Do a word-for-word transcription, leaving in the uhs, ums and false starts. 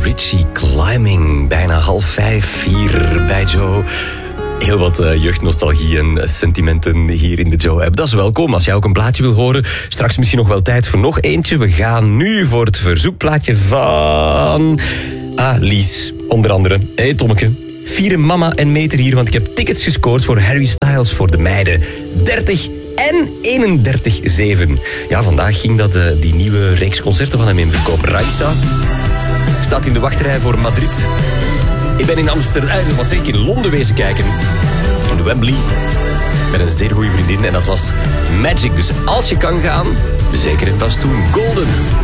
Richie Climbing. Bijna half vijf hier bij Joe. Heel wat uh, jeugdnostalgie en uh, sentimenten hier in de Joe-app. Dat is welkom als jij ook een plaatje wil horen. Straks misschien nog wel tijd voor nog eentje. We gaan nu voor het verzoekplaatje van Alice, onder andere. Hé hey, Tommeke, vieren mama en meter hier, want ik heb tickets gescoord voor Harry Styles voor de meiden. dertig en eenendertig zeven. Ja, vandaag ging dat uh, die nieuwe reeks concerten van hem in verkoop. Raisa staat in de wachtrij voor Madrid. Ik ben in Amsterdam, wat zeg ik, in Londen wezen kijken. In de Wembley. Met een zeer goede vriendin. En dat was Magic. Dus als je kan gaan, zeker en vast doen. Golden.